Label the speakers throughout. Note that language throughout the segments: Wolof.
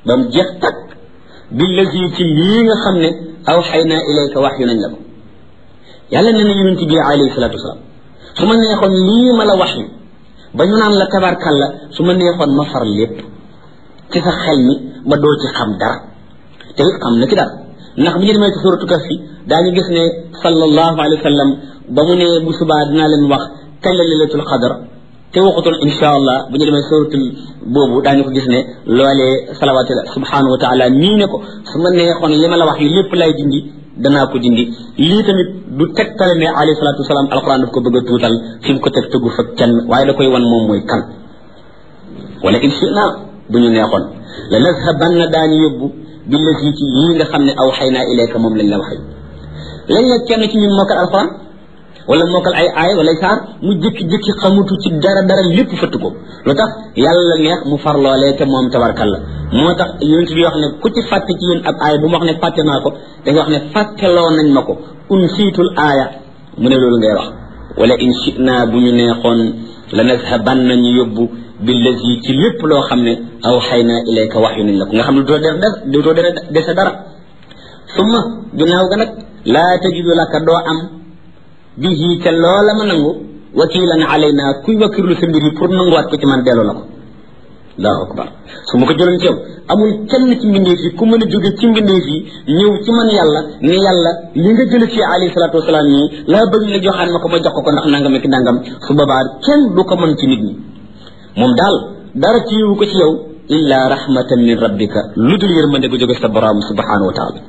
Speaker 1: bam jeex tak billazi ci lii nga xam ne awxayna ilayka wax yu nañ la ko yàlla nee na yonent bi alayhi salatu wasalaam su ma neexoon lii ma la wax yu ba ñu naan la tabarkalla su ma neexoon ma far lépp ci sa xel mi ba doo ci xam dara te it xam na ci dara ndax bu ñu demee ci suratu Kahfi daañu gis ne sallallahu alayhi wa sallam ba mu ne bu subaa dinaa leen wax kañ la laylatul qadr te waxutoon insha allah bu ñu demee suratul boobu daañu ko gis ne loolee salawatullah subhanahu wa taala nii ne ko su ma neexoon li ma la wax yi lépp lay dindi danaa ko dindi lii tamit du tegtale ne alayhi salatu wasalaam alquran daf ko bëgg a tuutal fi mu ko teg tëggu fa kenn waaye da koy wan moom mooy kan wala in shina bu ñu neexoon la nazhabanna daañu yóbbu billazi ci yii nga xam ne awxayna ilayka moom lañ la waxee lañ la kenn ci ñun mokkal alquran wala mokkal ay aay wala saar mu jëkki-jëkki xamutu ci dara lépp fëtt ko lu tax yàlla la neex mu far loolee te moom tabarkalla moo tax yonent bi wax ne ku ci fàtte ci yéen ab aaya bu mu wax ne fàtte naa ko da nga wax ne fàtteloo nañ ma ko unsiitul aaya mu ne loolu ngay wax wala in shina bu ñu neexoon la nazhaban nañu yóbbu billazi ci lépp loo xam ne awxayna ilayka wax yu nañ la ko nga xam ne dootoo dese dara summa ginnaaw ga nag laa tajidu laka doo am bihi te loola ma nangu wakilan alayna kuy wakirlu sa mbir yi pour nanguwaat ko ci man delloo la ko allahu akbar su ma ko jëloon ci yow amul kenn ci mbindeef yi ku mën a jóge ci mbindeef yi ñëw ci man yàlla ne yàlla li nga jële ci alayhi salatu wasalaam nii laa bëgg nga joxaan ma ko ma jox ko ndax nangam ak nangam su boobaa kenn du ko mën ci nit ñi moom daal dara ci yiwu ko ci yow illa rahmatan min rabbika lu dul yërmande gu jóge sa borom subhanahu wa taala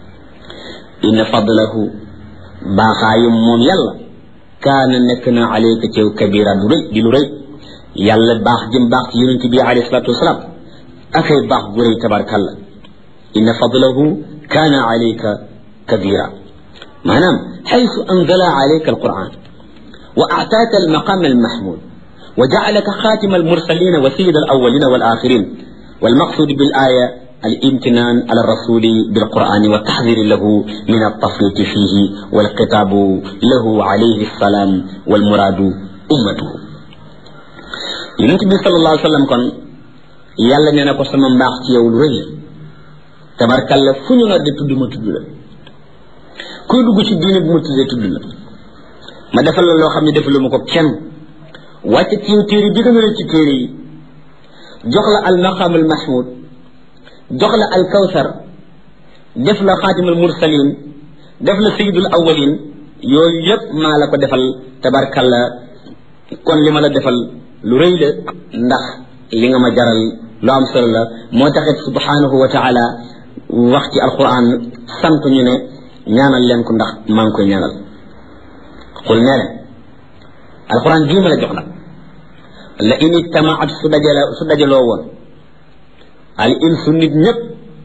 Speaker 1: inna fadlahu baaxaayum moom yàlla kaana nekk na alayka ci yow kabira du rëy di lu rëy yàlla baax jëm baax ci yonent bi alayhi salatu wasalaam akay baax gu rëy tabarkalla inna fadlahu kaana alayka kabira maanaam xaysu anzala alayka alquran wa aataaka almaqam almahmud wa jacalaka xaatima almursalina wa sayida alawalina walaxirin والمقصود بالآية الامتنان على الرسول بالقرآن والتحذير له من التفريط فيه والخطاب له عليه السلام والمراد أمته النبي صلى الله عليه وسلم كان يالا نينا كو سما مباخ تي يوم ري تبارك الله فنو نا دي تودو ما تودو لا كوي دوجو سي دين بو تودو تودو لا ما دافال لو خامني دافلو مكو كين واتي تي تيري بي gëna ci téré yi jox la al maqam al mahmud jox la al kawthar def la khatim al mursalin def la sayyidul awwalin yoy yep ma la ko defal tabarakallah kon lima la defal lu reey la ndax li nga ma jaral lu am solo la mo taxit subhanahu wa ta'ala wax ci alquran sant ñu ne ñaanal leen ko ndax ma ngi koy ñaanal xul ne alquran bi ma la jox nak la in ijtamaat su dajaloo woon al insu nit ñëpp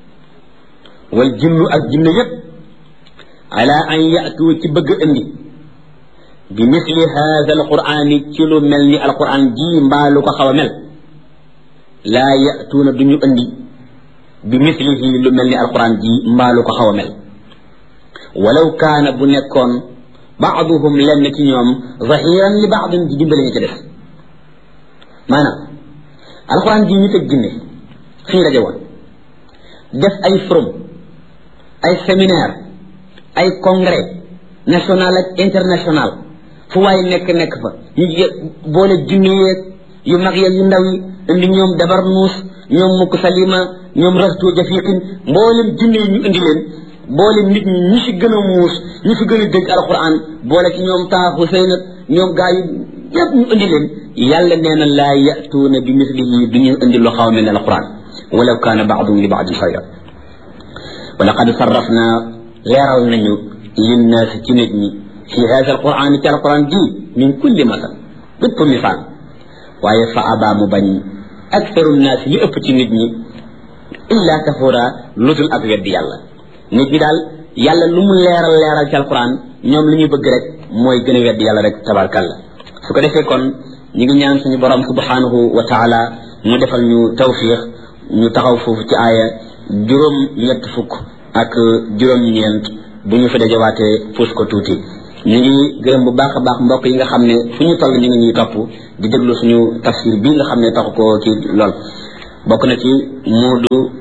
Speaker 1: wal jinnu ak jinne yëpp ala an yatu ci bëgg indi bi misli hada alqurani ci lu mel ni alquran ji mbaa lu ko xaw a mel laa yatuuna duñu indi bi mislihi lu mel ni alquran ji mbaa lu ko xaw a mel walaw kaana bu nekkoon baaduhum lenn ci ñoom zahiran li baadin di dimbali ñu ci def maanaam alquran ji ñu teg jinne suñu daje woon def ay forum ay séminaire ay congrès national ak international fu waay nekk fa ñu boole jinne yeeg yu mag yeeg yu ndaw yi indi ñoom dabar nuus ñoom mukk salima ñoom rastu jafiqin mboolem jinne yi ñu indi leen boole nit ñi fi gën a muus ñi fi gën a dégg alquran boole ci ñoom taa Huseyn ñoom gaa yi yëpp ñu indi leen yàlla nee na laa yatuuna bi mislihi duñu indi lu xaw mel ne alquran walaw kaana baadum li baadin xayra wa laqad sarrafna leeral nañu linnaasi ci nit ñi fi hada alquran ci alquran ji min kulli masal bépp misaal waaye fa abaa mu bañ aktaru nnaasi li ëpp ci nit ñi illa kafura lu dul ak weddi yàlla nit ñi daal yàlla lu mu leeral ci alquran ñoom li ñu bëgg rek mooy gën a weddi yàlla rek tabarkalla su ko defee kon ñi ngi ñaan suñu borom subhanahu wa ta'ala mu defal ñu tawfiq ñu taxaw foofu ci aaya juróom ñett fukk ak juróom ñeent bu ñu fa dajawaatee puus ko tuuti ñu ngi gërëm bu baax a baax mbokk yi nga xam ne fu ñu toll ñu ngi ñuy topp di déglu suñu tafsir bi nga xam ne taxu ko ci lool bokk na ci Moodu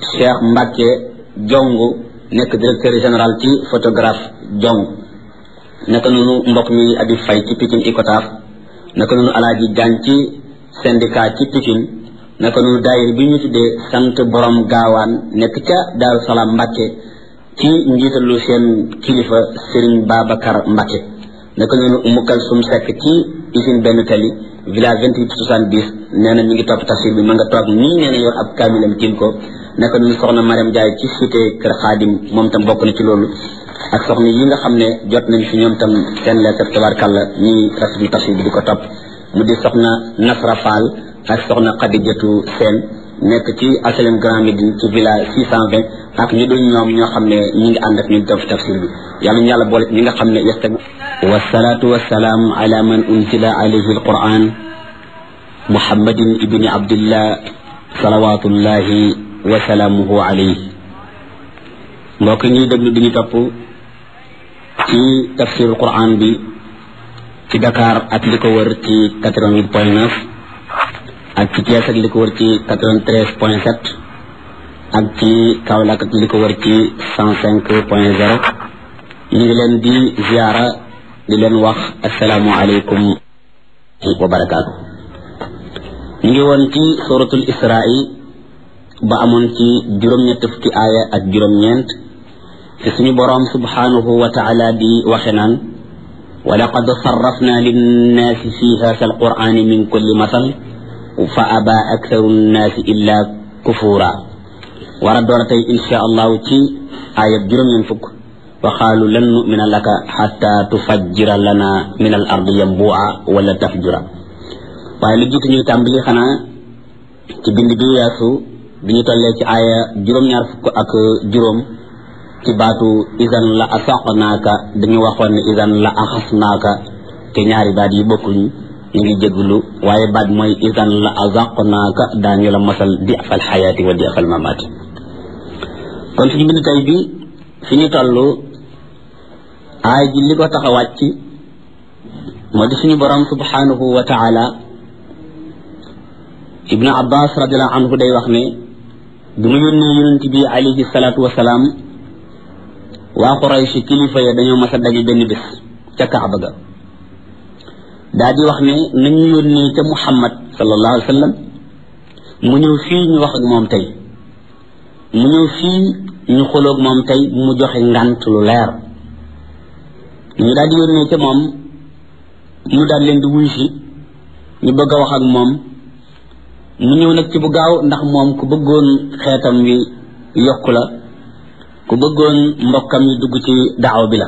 Speaker 1: Cheikh Mbacke Jongu nekk directeur général ci photographe Jong naka noonu mbokk mi Abi Fay ci Pikine Icotaf naka noonu Alaaji Jaan ci syndicat ci Pikine naka noonu daayira bi ñu tuddee sant borom gaawaan nekk ca Daaru Salaam Mbacke ci njiitalu seen kilifa Serigne Babacar Mbacke naka noonu Mukal Sum Sekk ci usine benn tali village 2870 nee na mi ngi topp tafsir bi ma nga toog nii nee na yor ab kaamilam tiim ko naka noonu soxna Mariam Ndiaye ci cité Kër Xaadim moom tam bokk na ci loolu ak soxna yi nga xam ne jot nañ fi ñoom tam seen lettre tabarkàlla ñi rafetlu tafsir bi di ko topp mu di soxna Nasra Fall ak soxna Khadijatu Seen nekk ci HLM Grand Médine ci village 620 ak ñu dul ñoom ñoo xam ne ñi ngi ànd ak ñu def tafsir bi yàlla ñu yàlla boole ñi nga xam ne yastami wasalaatu wasalaam ala man unzila alayhi alquran muhammadin ibni abdillah salawatullahi wa salaamuhu alayhi mbokk ñuy déglu di ñu topp ci tafsirul quran bi ci Dakar ak li ko wër ci 88.9 ak ci Thiès ak li ko wër ci 93.7 ak ci Kaolack ak li ko wër ci 105.0 ñu ngi leen di ziara di leen wax assalaamu aleykum wa barakaatu. ñu ngi woon ci suratul Isra'i ba amoon ci juróom-ñett fukki aaya ak juróom-ñeent ci suñu boroom subhanahu wa ta'ala di waxe naan wa laqad sarrafna linnaasi fi haadha alqur'ani min kulli masal fa aba aktharu nnaasi illa kufura war a door a tey insha allahu ci aaya juróom-ñeent fukk wa qaalu lan nu'mina laka hatta tufajjira lana min al ardi yanbu'a wala tafjura waaye lu jiitu ñuy tàmbali xanaa ci bind bi weesu bi ñu tollee ci aaya juróom-ñaar fukk ak juróom ci baatu isan la asaqnaaka dañu waxoon ne isan la axasnaaka te ñaari baat yi bokkuñ ñu ngi jégglu waaye baat mooy isan la azaqnaaka daañu la masal di afal xayaati wa di afal mamaati kon suñu bind tey bi fi ñu toll aay ji li ko tax a wàcc moo di suñu borom subhanahu wa taala ibnu abbas radiallahu anhu day wax ne bi mu yónnee yonent bi alayhi salaatu wasalaam waa Quraysh kilifa ya dañoo mas a daje benn bés ca Kaaba ga daa di wax ne nañu yónnee ca Muhammad sallallahu alayhi wa sallam mu ñëw fii ñu wax ak moom tey mu ñëw fii ñu xoloog moom tey mu joxe ngant lu leer ñu daal di yónnee ca moom mu daal leen di wuy si ñu bëgg a wax ak moom mu ñëw nag ci bu gaaw ndax moom ku bëggoon xeetam wi yokku la ku bëggoon mbokkam yi dugg ci daaw bi la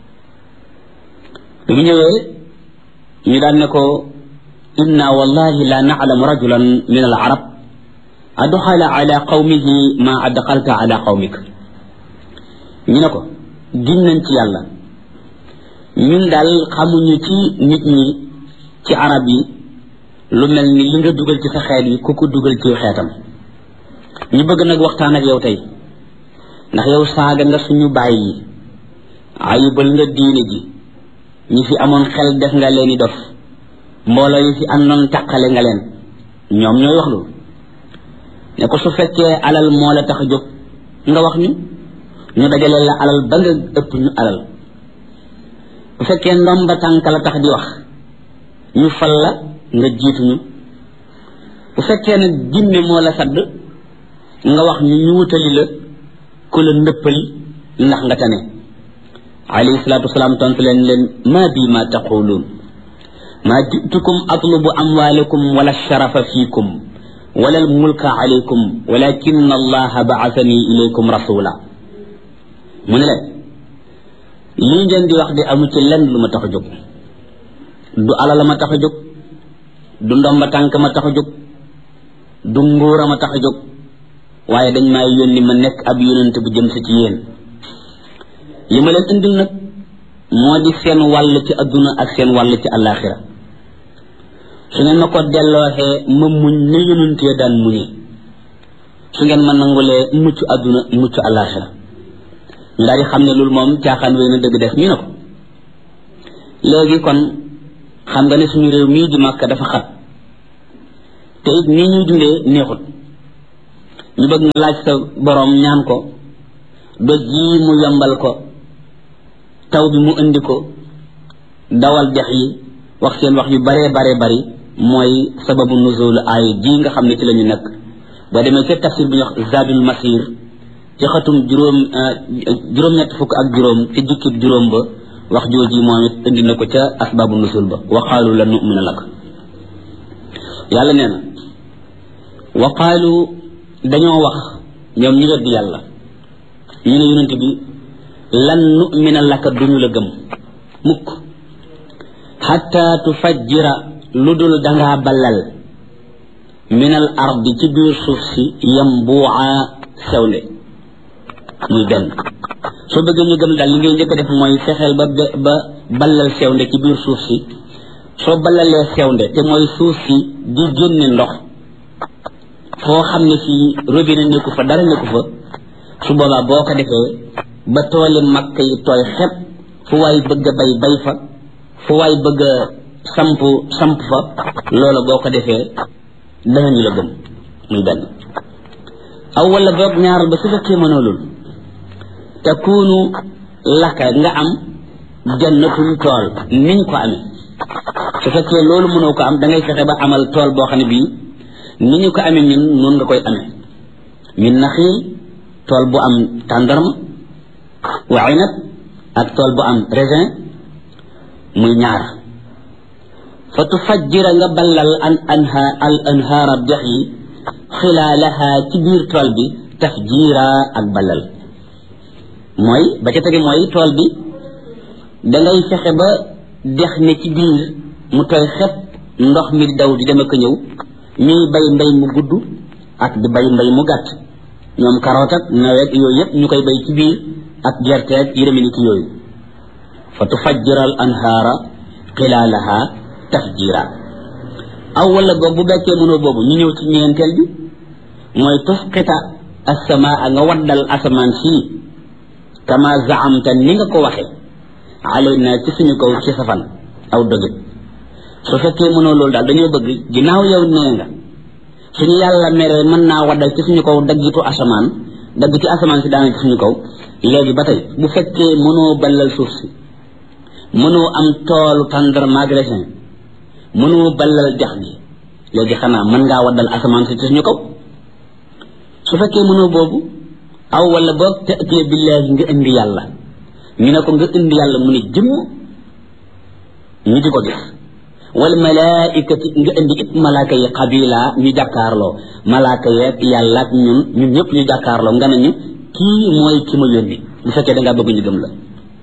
Speaker 1: bi mu ñëwee ñu daan ne ko inna wallahi la na'lamu rajulan min al arab adxala ala qawmihi ma adxalta ala qawmik ñu ne ko giñ nañ ci yàlla ñun daal xamuñu ci nit ñi ci arab yi lu mel ni li nga dugal ci sa xeet yi ku ko dugal ci xeetam ñu bëgg nag waxtaan ak yow tey ndax yow saaga nga suñu baay yi ayibal nga diine ji ñi fi amoon xel def nga leen i dof mbooloo yi fi àndoon taqale nga leen ñoom ñooy wax lu ne ko su fekkee alal moo la tax a jóg nga wax ñu dajale la alal ba nga ëpp ñu alal bu fekkee ndomba tànk la tax di wax ñu fal la nga jiituñu bu fekkee nag jinne moo la sadd nga wax ñu wutali la ku la ndëppali ndax nga tane alayhi salaatu wasalaam tontu leen ma bi ma taquluun ma jitukum atlubu amwalakum wala sharafa fiikum wala almulka alaykum walakin allaha ba'athani ilaykum rasula mu ne leen lii ngeen di wax di amu ci lenn lu ma tax a jóg du alal ma tax a jóg du ndomba tànk ma tax a jóg du nguura ma tax a jóg waaye dañ maa yónni ma nekk ab yónent bu jëm si ci yéen li ma leen indil nag moo di seen wàll ci adduna ak seen wàll ci àllaaxira su ngeen ma ko dellooxee ma muñ ne yónent ya daan muñe su ngeen ma nangulee mucc adduna mucc àllaaxira ñu daal di xam ne loolu moom caaxaan wéy na dëgg def ñu ne ko léegi kon xam nga ne suñu réew mii di Makka dafa xat te it nii ñuy dundee neexut ñu bëgg nga laaj sa borom ñaan ko doj yi mu yombal ko taw bi mu indi ko dawal dex yi wax seen wax yu bare bare bari mooy sababu nuzul ay ji nga xam ne ci la ñu nekk boo demee ca tafsir bi ñu wax zadul masir ci xatum juróom-ñett fukk ak juróom ci jukkib juróom ba wax jooji moom it indi na ko ca asbabu nuzul ba wa qaalu lan nu'mina lak yàlla nee na wa qaalu dañoo wax ñoom ñu weddi yàlla ñu ne yonent bi lan nu'mina laka duñu la gëm mukk hatta tufajjira lu dul dangaa ballal minal ardi ci biir suuf si yambu'a sewnde muy benn soo bëggee ñu gëm daal li ngay njëkk a def mooy fexeel ba ballal sewnde ci biir suuf si soo ballalee sewnde te mooy suuf si di génne ndox foo xam ne fii robinet nekku fa dara nekku fa su boobaa boo ko defee ba tooli makk yi tooy xepp fu waay bëgg a bay fa fu waay bëgg a samp fa loola boo ko defee danañu la gëm muy benn aw wala boog ñaaral ba su fekkee mënoo loolu takunu laka nga am jannatul tool niñ ko amee su fekkee loolu mënoo ko am da ngay fexe ba amal tool boo xam ne bii ni ñu ko amee ñun noonu nga koy amee min naxiil tool bu am tàndarma wa inab ak tool bu am raisin muy ñaar fa tufajjira nga ballal al anhaara dex yi xilaalaha ci biir tool bi tafjiira ak ballal mooy ba ca tege mooy tool bi dangay fexe ba dex ne ci biir mu tooy xepp ndox mi di daw di dem ak ñëw ñuy bay mbay mu gudd ak di bay mbay mu gàtt ñoom karoot ak nawet yooyu yëpp ñu koy bay ci biir ak gerte ak yërëmi ni ki yooyu fa tufajjira al anhaara xilaalaha tafjira aw wala boobu bu bekkee mënoo boobu ñu ñëw ci ñeenteel bi mooy tusqita as-samaa nga waddal asamaan sii kama zaamta ni nga ko waxe alayna ci suñu kaw ci safan aw dogit su fekkee mënoo loolu daal dañoo bëgg ginnaaw yow nee nga suñu yàlla meree mën naa waddal ci suñu kaw daggitu asamaan dagg ci asamaan si daana ci suñu kaw léegi ba tey bu fekkee mënoo ballal suuf si mënoo am toolu tàndarma ak raisin mënoo ballal dex gi léegi xanaa mën ngaa waddal asamaan si ci suñu kaw su fekkee mënoo boobu aw wala boog ta'tiya billaahi nga indi yàlla ñu ne ko nga indi yàlla mu ne jëmm ñu di ko gis wal malaikati nga indi it malaaka yi xabila ñu jàkkaarloo malaaka yeeg yàlla ak ñun ñëpp ñu jàkkaarloo nga ne ñu kii mooy ki ma yónni bu fekkee dangaa bëgg ñu gëm la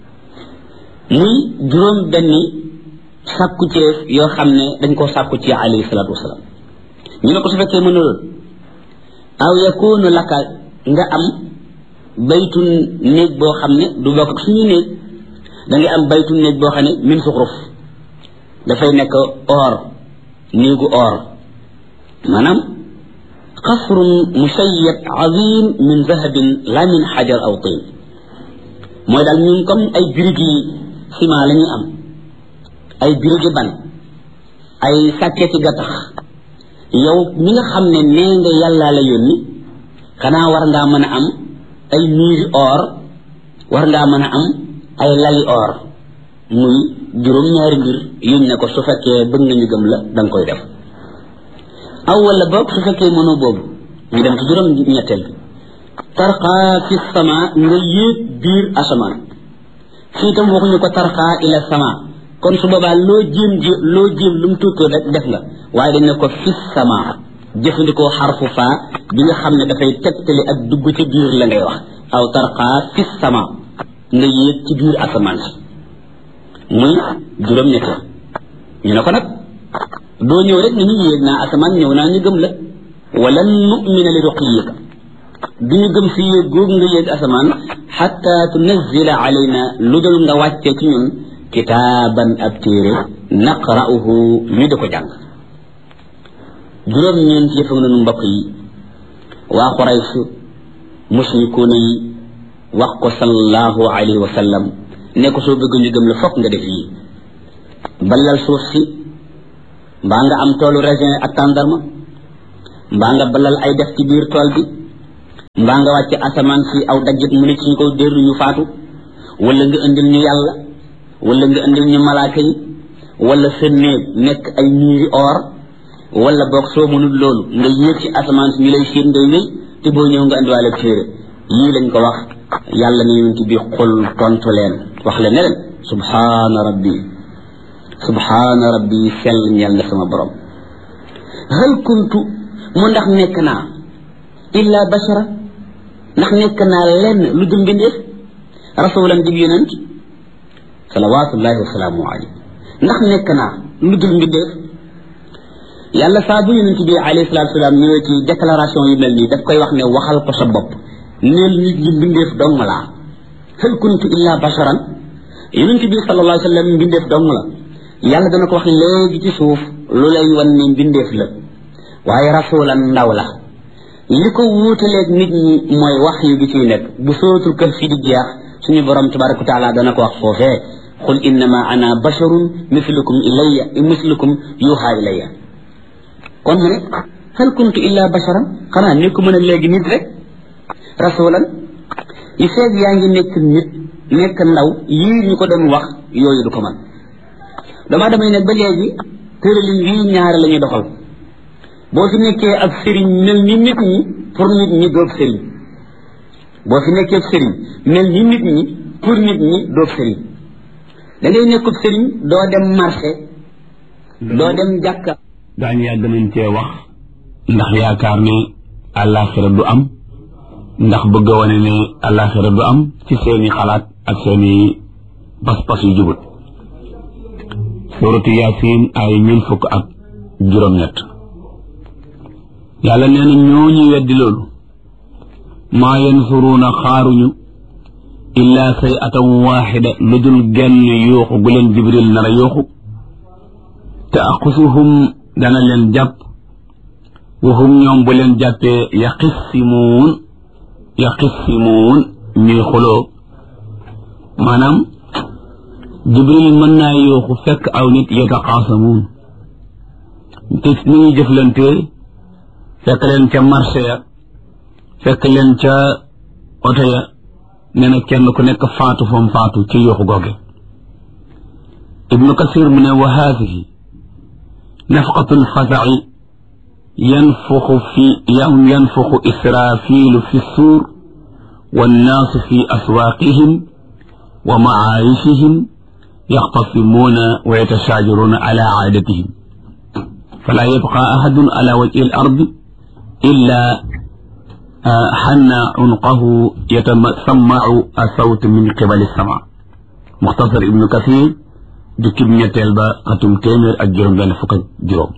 Speaker 1: muy juróom benni sàkku ceef yoo xam ne dañ koo sàkku ci alayhi salaatu wasalaam ñu ne ko su fekkee mën loolu aw yakunu laka nga am baytu néeg boo xam ne du bokk ak suñu néeg da ngay am baytu néeg boo xam ne min suxruf dafay nekk or néegu or maanaam qasrun musayyad azim min zahabin la min xajar aw tin mooy daal ñun comme ay birig yi ciment la ñuy am ay birigi ban ay sàkketi gattax yow mi nga xam ne nee nga yàllaa la yónni xanaa war ngaa mën a am ay miiri or war ngaa mën a am ay lali or muy juróom-ñaari mbir yuñ ne ko su fekkee bëgg nga ñu gëm la da nga koy def aw wala boog su fekkee mënoo boobu ñu dem ci juróom-ñetteel bi tarqaa fi sama nga yéeg biir asamaan fii tam waxuñu ko tarqaa ila sama kon su boobaa loo jéem lu mu tuutoo rek def nga waaye dañ ne ko fi sama jëfandikoo xarfu faa bi nga xam ne dafay tegtali ak dugg ci biir la ngay wax aw tarqaa fi sama nga yéeg ci biir asamaan si muy juróom-ñetteel ñu ne ko nag doo ñëw rek ni ñu yéeg naa asamaan ñëw naa ñu gëm la wala nu'mina li ruqiyika du ñu gëm si yéeg googu nga yéeg asamaan xatta tunazila alayna lu dul nga wàccee ci ñun kitaaban ab téere naqra'uhu ñu di ko jàng juróom-ñeent yëpp nga nu mbokk yi waa Quraysh mushrikuuna yi wax ko sallallahu alayhi wa sallam ne ko soo bëgg ñu gëm la fokk nga def yi balal suuf si mbaa nga am toolu raisin ak tàndarma mbaa nga balal ay def ci biir tool bi mbaa nga wàcc asamaan si aw daggit mu ne ci ñu ko dér ñu faatu wala nga indil ñu yàlla wala nga indil ñu malaaka yi wala sa néeg nekk ay miiri or wala boog soo mënul loolu nga yéeg ci asamaan si ñu lay séen ngay wéy te boo ñëw nga indiwaale téere lii lañ ko wax yàlla ne yonent bi xul tontu leen wax leen ne leen subhaana rabbi sell ñeel na sama borom hal kuntu mu ndax nekk naa illa bashara ndax nekk naa lenn lu dul mbindeef rasulan dib yonent salawatullahi wasalaamu alayhi ndax nekk naa lu dul mbindeef yàlla saa bu yonent bi alayhi salatu wasalaam ñëwee ci déclaration yu mel nii daf koy wax ne waxal ko sa bopp neel nit ñi mbindeef dong laa hal kuntu illa basharan yonent bi sallallahu alayhi wa sallam mbindeef dong la yàlla dana ko wax léegi ci suuf lu lay wan ni mbindeef la waaye rasulan ndaw la li ko wuutaleeg nit ñi mooy wax yi gi ciy nekk bu sootul kër fi di jeex suñu borom tabaraka wa taala dana ko wax foofee qul innama ana basharun mislukum yuha ilayya kon mu ne hal kuntu illa basharan xanaa nekku mën a léegi nit rek rasulan li feeg yaa ngi nekk nit nekk ndaw yii ñu ko doon wax yooyu du ko man dama damay nag ba léegi tëralin yii ñaare la ñuy doxal boo fi nekkee ab sëriñ mel ni nit ñi pour nit ñi doob sëriñ boo fi nekkee ab sëriñ mel ni nit ñi pour nit ñi doob sëriñ da ngay nekkub sëriñ doo dem marché doo dem jàkka
Speaker 2: daañu yàgg nañ cee wax ndax yaakaar ne àllaaxira du am ndax bëgg a wane ne àllaaxira du am ci seeni xalaat ak seeni pas-pas yu jubut suuratu Yaasin ay 10:7 yàlla nee na ñooñu weddi loolu maa yansuruuna xaaruñu illaa say'atan waaxida lu dul genn yuuxu gu leen Jibril nar a yuuxu te aqusuhum dana leen jàpp waxum ñoom bu leen jàppee yaqisimuun ñuy xuloo maanaam Jibril mën naa yuuxu fekk aw nit yataqaasamuun te ni ñuy jëflante fekk leen ca marché ya fekk leen ca oto ya nee na kenn ku nekk faatu fam faatu ci yuuxu googe Ibnu Kasir mu ne wa haadihi nafqatul fasa'i yanfuxu israafiilu fi suur wannaasu fi aswaaqihim wa macaayishihim yaxtasimuuna wa yatashaajaruuna ala caadatihim falaa yabqaa ahadun ala wajhi al-ardi illaa xanna cunqahu yatasammacu asawt min qibali as-samaa muxtasar Ibnu Kasir jukkib ñetteel ba xatum 1juróom-benn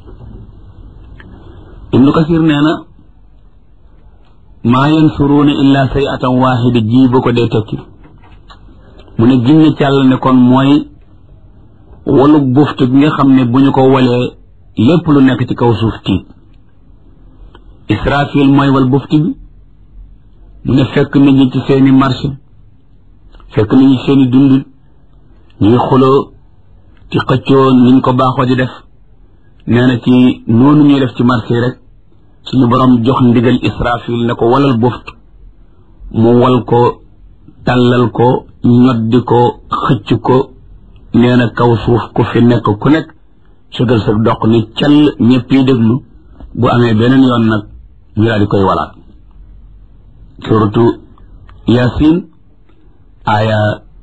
Speaker 2: Ibnu Kasir nee na maa yansuruuna illaa say'atan waaxida ji ba ko dee tekki mu ne ginne ci Yàlla ne kon mooy walug buftu bi nga xam ne bu ñu ko walee lépp lu nekk ci kaw suuf tiit Israfil mooy wal buftu bi mu ne fekk nit ñi ci seeni marché fekk nit ñi ci seeni dund ñuy xuloo ci xëccoo niñ ko baaxoo di def nee na ci noonu ñuy def ci marché rek suñu borom jox ndigal Israfil ne ko walal buft mu wal ko tàllal ko ñoddi ko xëcc ko nee na kaw suuf ku fi nekk ku nekk sugal sa doq ni call ñëpp yi déglu bu amee beneen yoon nag ñu daal di koy walaat suratu Yaasin aaya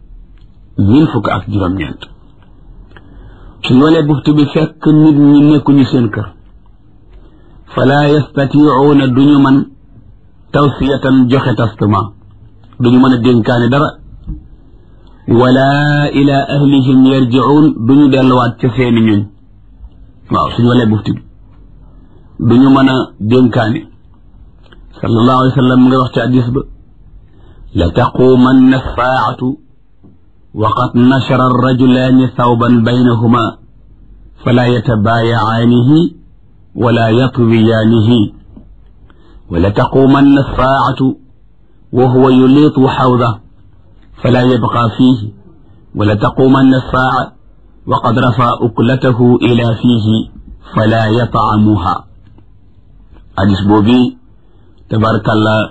Speaker 2: 10:9 suñu walee buftu bi fekk nit ñi nekkuñu seen kër falaa yastatiicuuna duñu mën tawsiyatan joxe testament duñu mën a dénkaane dara wala ila ahlihim yarjicuun duñu delluwaat ca seeni ñuñ waaw suñu walee buftu bi duñu mën a dénkaane sallallahu alayhi wa sallam nga wax ci hadiis ba la taquumanna saacatu وقد نشر الرجلان ثوبا بينهما فلا يتبايعانه ولا يطويانه ولتقومن الساعة وهو يليط حوضه فلا يبقى فيه ولتقومن الساعة وقد رفع أكلته إلى فيه فلا يطعمها حديث بوبي تبارك الله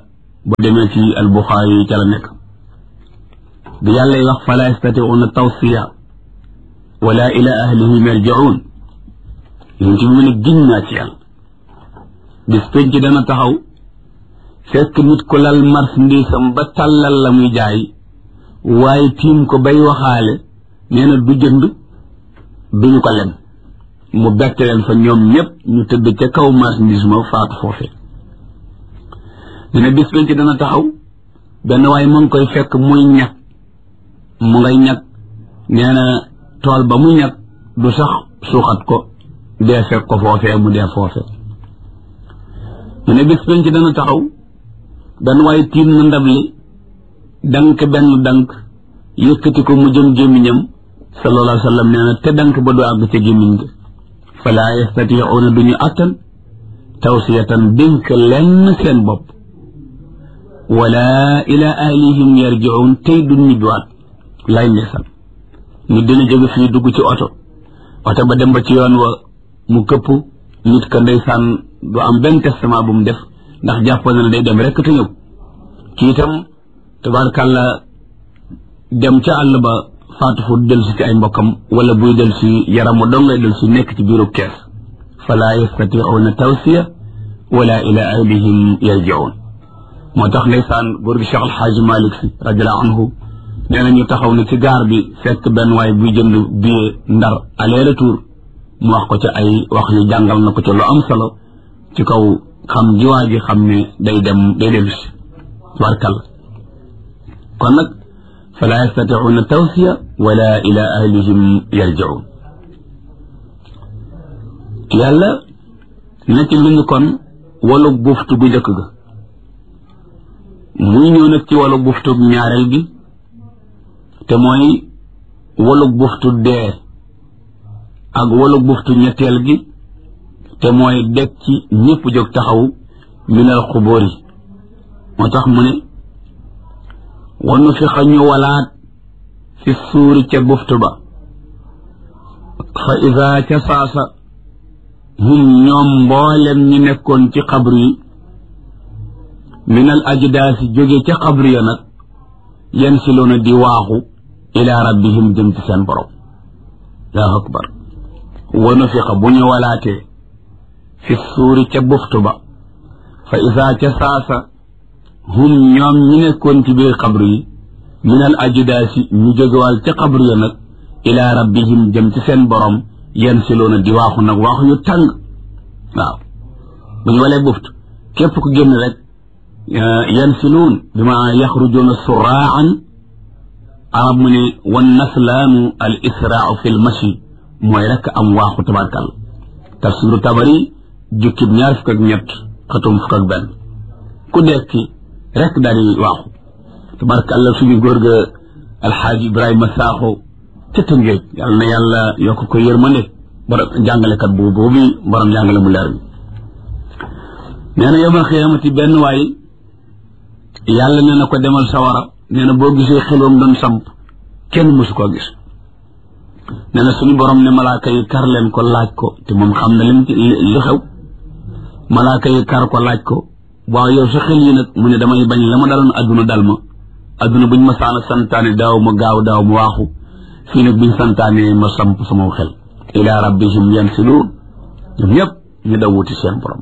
Speaker 2: ba demee ci al-Bukhari ca la nekk bi yàlla wax fala yastati'una tawsiya wala ila ahlihim yarji'un yonent bi mu ne giñ naa ci yàlla bis penc dana taxaw fekk nit ko lal marchandise ba tàllal la muy jaay waaye tiim ko bay waxaale nee na du jënd duñu ko lem mu bett leen fa ñoom ñëpp ñu tëdd ca kaw marchandise ma faatu foofee dina bis penc dana taxaw benn waaye mu ngi koy fekk muy ñag mu ngay ñag nee na tool ba muy ñag du sax suuxat ko dee fekk ko foofee mu dee foofee dina bis penc dana taxaw benn waaye tiim na ndab li dank benn dank yëkkati ko mu jëm gémmiñam sallallahu alayhi wa sallam nee na te dank ba du àgg ca gémmiñ ga fala yastati'una duñu attan tawsiyatan dénk lenn seen bopp wala ila ahlihim yarji'un tey du ñibbiwaat lay ndeysaan ñu dina jóge fii dugg ci oto ba dem ba ci yoon wa mu këpp nit ka ndeysaan du am benn testament bu mu def ndax jàppoon na day dem rekk te ñëw kii itam tabaarkàlla dem ca àll ba faatu fu del si ci ay mbokkam wala buy del si yaram wa dong lay del si nekk ci biiru kees fala yastati'una tawsiya wala ila ahlihim yarji'un moo tax ndeysaan góor gi Cheikh Al Hadj Malick Sy radiyallahu anhu nee na ñu taxaw ne ci gaar bi fekk benn waay buy jënd billet Ndar aller retour mu wax ko ca ay wax yu jàngal na ko ca lu am solo ci kaw xam jiwaa ji xam ne day dellu si tabaarkalla kon nag fala yastati'una tawsiya wala ila ahlihim yarji'un yàlla na ci lu ñu kon walu buftu gu njëkk ga muy ñëw nag ci walu buftu ñaareel gi te mooy walu buftu dee ak walu buftu ñetteel gi te mooy dekk ci ñëpp jóg taxaw minal xubóor yi moo tax mu ne wanu fi xañu walaat fi suuri ca buftu ba fa isa ca saasa hum ñoom mboolem ñi nekkoon ci xabru yi minal ajdaasi jóge ca xabru ya nag yansiluuna di waaxu ila rabbihim jëm ci seen borom allahu akbar wanu fi xa bu ñu walaatee fi suuri ca buftu ba fa isa ca saasa hum ñoom ñi nekkoon ci biir xabru yi minal ajdaasi ñu jógewal ca xabru ya nag ila rabbihim jëm ci seen borom yansiluuna di waaxu nag waaxu yu tàng waaw bu ñu walee buftu képp ku génn rek yansiluun bi ma yaxrujuuna suraan arab mu ne wan naslaanu al israau fi l mashi mooy rek am waaxu tabarkal tafsiru tabari jukkib 23 xatum 1 ku dekki rek daal di waaxu tabarkalla suñu góor ga alxaaji Ibrahima Sakho ca Tëngéej yàlla na yàlla yokk ko yërmande borom jàngalekat boobu borom jàngale mu leer bi nee na yawmal xiyaamati benn waay yàlla nee na ko demal sawara nee na boo gisee xelwam doon samp kenn mësu koo gis nee na suñu borom ne malaaka yi kar leen ko laaj ko te moom xam na li xew malaaka yi kar ko laaj ko waaw yow sa xel yi nag mu ne damay bañ la ma daloon adduna dal ma adduna buñ ma saana santaane daaw ma gaaw daaw ma waaxu fii nag buñ santaane ma samp sama xel ila rabbihim yansiluun ñoom ñëpp ñu daw wuti seen borom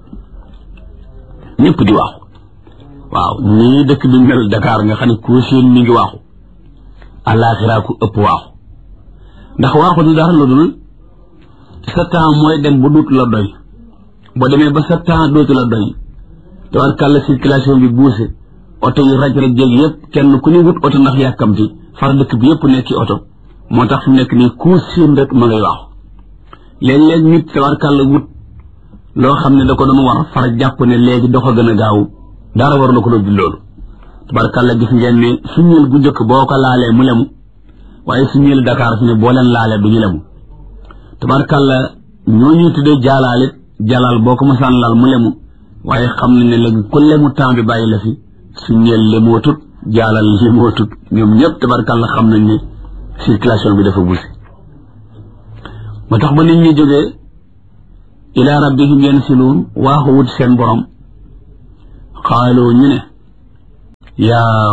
Speaker 2: ñëpp di waaxu waaw ñii dëkk bi mel Dakar nga xam ne koo seen mi ngi waaxu àllaaxira ku ëpp waaxu ndax waaxu du dara lu dul sa temps mooy dem bu dootu la doy boo demee ba sa temps dootu la doy tabarkàlla circulation bi buuse oto yu raj-raj jéeg yëpp kenn ku ñu wut oto ndax yàkkamti far dëkk bi yëpp nekki oto moo tax fi nekk nii ku seen rek ma ngay waaxu léeg-léeg nit tabarkàlla wut loo xam ne da ko doon war far jàpp ne léegi dox a gën a gaaw dara war na ko doon loolu tabarkàlla gis ngeen ne suñuel gu njëkk boo ko laalee mu lemu waaye suñuel Dakar fi ne boo leen laalee du ñu lemu tabarkàlla ñoo ñuy tuddee jaalaalit jalaal boo ko masaan laal mu lemu waaye xam nañ ne léegi ku lemu temps bi bàyyi la fi suñuel lemootut jaalal lemootut ñoom ñëpp tabarkàlla xam nañ ne circulation bi dafa busi moo tax ba nit ñi jógee ila rabbihim yansiluun waaxu wut seen borom xaaloo ñu ne yaa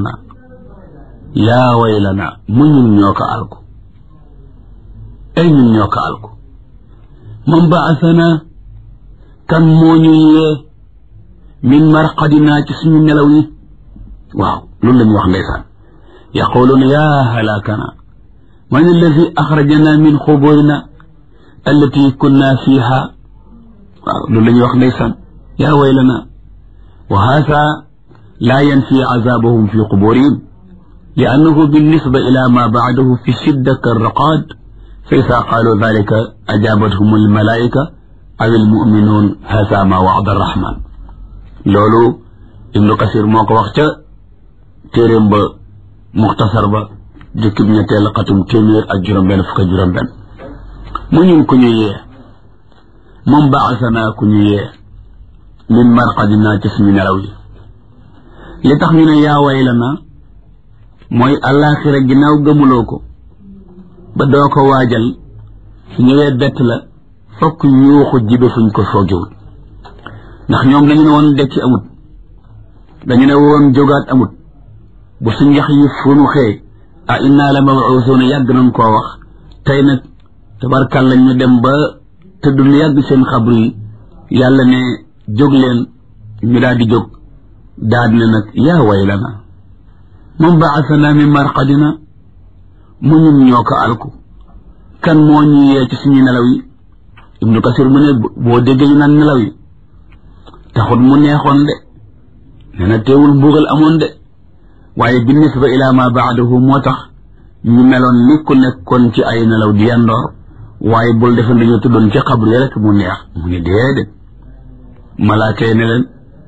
Speaker 2: waylana mu ñun ñoo ko alku ay ñun ñoo ko alku man ba'athana kan moo ñu yee min marqadina ci suñu nelaw yi waaw loolu lañu wax ndeysaan yaquluuna yaa halakana man alladi axrajana min xuburina allati kunna fiha waaw loolu lañu wax ndeysaan yaa waylana wa haasa laa yanfi azabahum fi quburihim li annahu binnisba ila ma ba'dahu fi shidda karraqad fa isa qaalu dalika ajabathum almalaika aw almuminuun haasa ma wa'ada arrahman loolu Ibnu Kasir moo ko wax ca téeréem ba muxtasar ba jukkib ñetteel xatum téeméer ak juróom-benn fukk ak juróom-benn mu ñun ku ñu yee moom ba'asanaa ku ñu yee min marqadinaa ci suñu nelaw yi li tax ñu ne yaa waylana mooy àllaaxira ginnaaw gëmuloo ko ba doo ko waajal su ñëwee bett la fokk yuuxu jibe fuñ ko foogewul ndax ñoom dañu ne woon dekki amut dañu ne woon jógaat amut bu suñ yax yi funu xëy a inna la mab'uusuuna yàgg nañ koo wax tey nag tabarkàlla ñu dem ba tëdd lu yàgg seen xabru yi yàlla ne jóg leen ñu daal di jóg daal ne nag yaa waylana man ba'athana min marqadina mu ñun ñoo ko alku kan moo ñu yee ci suñu nelaw yi Ibnu Kasir mu ne boo déggee ñu naan nelaw yi taxut mu neexoon de nee na teewul mbugal amoon de waaye bi nisba ila ma ba'dahu moo tax ñu meloon ni ku nekkoon ci ay nelaw di yandoor waaye bul defe dañoo tuddoon ci xabru yi rek mu neex mu ne déedéet malaaka yi ne leen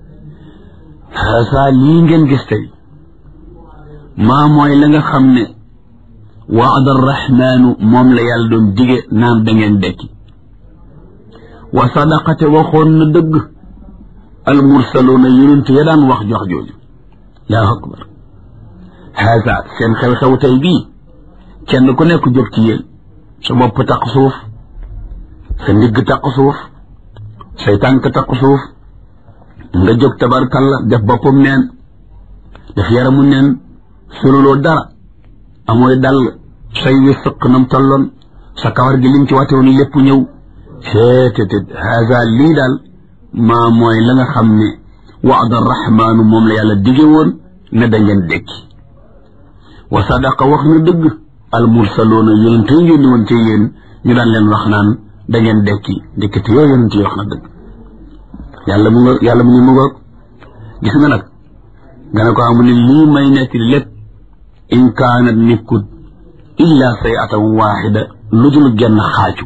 Speaker 2: xaasa lii ngeen gis tey maa mooy la nga xam ne wa'ada arrahmaanu moom la yàlla doon dige naan da ngeen dekki wa sadaqate waxoon na dëgg almursaluuna yonent ya daan wax jox jooju allahu akbar haasa seen xew-xew tey bii kenn ku nekk jóg ci yéen sa bopp taq suuf sa ndigg taq suuf say tànk taq suuf nga jóg tabarkalla def boppam neen def yaramu neen soluloo dara amooy dal say wi sëq nam tolloon sa kawar gi lim ci wate woon lépp ñëw seetetet haasa lii daal maa mooy la nga xam ne wa'ada arrahmaanu moom la yàlla dige woon ne da ngeen dekki wa sadaqa wax na dëgg almursaluuna yonent yi yónni woon ci yéen ñu daan leen wax naan da ngeen dekki dikkati yoo yonent yi wax na dëgg yàlla mu ni mu ngoog gis nga nag nga ne ko amu ne lii may nekk lépp in kaanat nekkut illa sayatan waaxida lu dul genn xaaju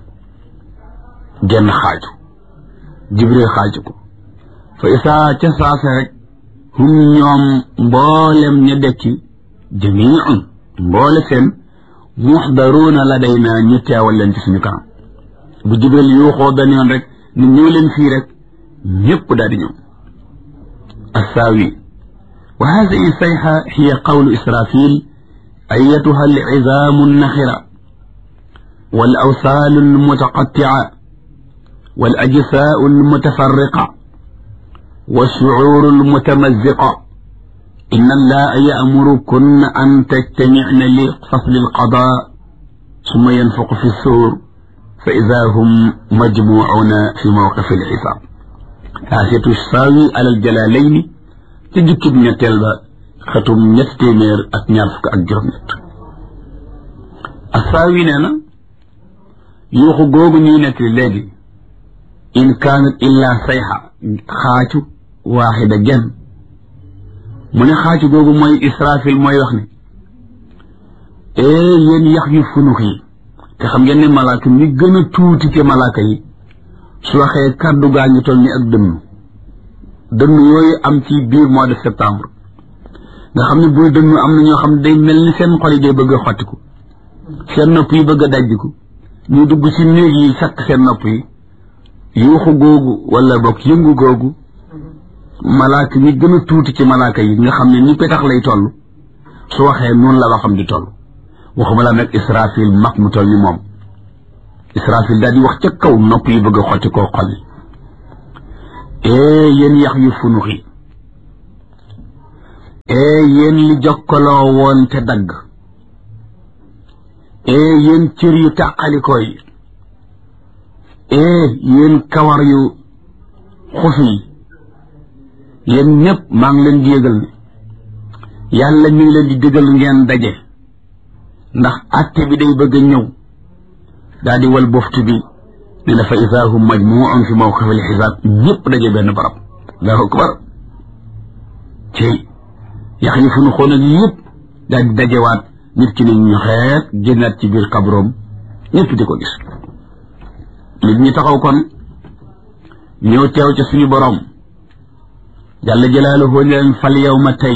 Speaker 2: Jibril xaaju ko fa isaa ca saase rek hum ñoom mboolem ña dekki jamiun mboole seen muxdaruuna ladaynaa ñu teewal leen ci suñu kanam bu Jibril yuuxoo benn yoon rek ñu ñëw leen fii rek ñëpp daal di ñëw assaawi wa haadihi sayha hiya qawlu israfil ayatuha al'izaamu an-naxira wal awsaalu al-mutaqatti'a wal ajsaa'u al-mutafarriqa والشعور المتمزقة إن الله يأمركن أن تجتمعن لفصل القضاء ثم ينفق في السور فإذا هم مجموعون في موقف الحساب حاشية الساوي على الجلالين تجكب نتلبا ختم نتتمير أتنافك أجرمت الساوي نانا يوخو غوغ نينة الليل إن كانت إلا صيحة خاتو waaxida genn mu ne xaaju googu mooy Israfil mooy wax ne yéen yax yu funux yi te xam ngeen ne malaaka mi gën a tuuti ci malaaka yi su waxee kàddu gaa ngi toll ni ak dënn yooyu am ci biir mois de septembre nga xam ne buy dënnu am na ñoo xam ne day mel ni seen xol yi day bëgg a xottiku seen nopp yi bëgg a dajjiku ñu dugg ci néeg yi sakk seen nopp yi yuuxu googu wala bokk yëngu googu malaaka mi gën a tuuti ci malaaka yi nga xam ne ni petax lay toll su waxee noonu la waxam di toll waxuma la nag Israfil mag mu toll ni moom Israfil daal di wax ca kaw nopp yi bëgg a xotti koo xol yi yéen yax yu funux yi yéen li jokkaloo woon te dagg yéen cër yu tàqalikoo yi yéen kawar yu xuf yi yéen ñëpp maa ngi leen di yëgal ne yàlla mi ngi leen di digal ngeen daje ndax atte bi day bëgg a ñëw daal di wal boftu bi ne dafa idaa hum majmuun fi mawqifil xisaab ñëpp daje benn barab allahu akbar ci yax yi fu nu xoon ak yëpp daal di dajewaat nit ki ne ñu xeet génnaat ci biir xabroom ñëpp di ko gis nit ñi taxaw kon ñëw teew ca suñu boroom jalla jalaaluhu leen fal yawma tey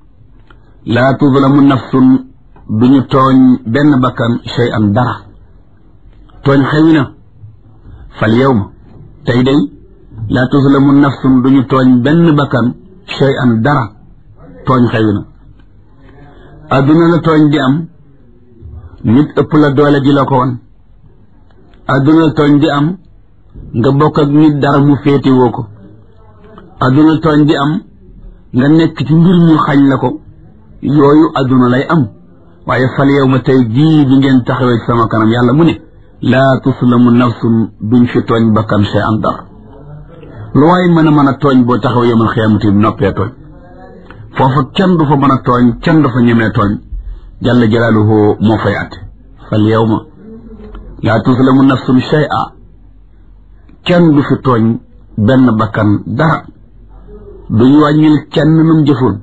Speaker 2: laa tuzlamu nafsun duñu tooñ benn bakkan shay'an dara tooñ xewi na fal yawma tey day laa tuzlamu nafsun duñu tooñ benn bakkan shay'an dara tooñ xewi na adduna la tooñ di am nit ëpp la doole ji la ko won adduna la tooñ di am nga bokk ak nit dara mu féetewoo ko adduna la tooñ di am nga nekk ci mbir ñu xañ la ko yooyu adduna lay am waaye fal yawma tey jii bi ngeen taxawee ci sama kanam yàlla mu ne laa tuslamu nafsun duñ fi tooñ bakkan shay'an dara lu waay mën a tooñ boo taxaw yawmal xiyaamati noppee tooñ foofa kenn du fa mën a tooñ kenn du fa ñemee tooñ jalla jalaaluhu moo fay atte fal yawma laa tuslamu nafsun shay'a kenn du fi tooñ benn bakkan dara duñu wàññil kenn lum jëfoon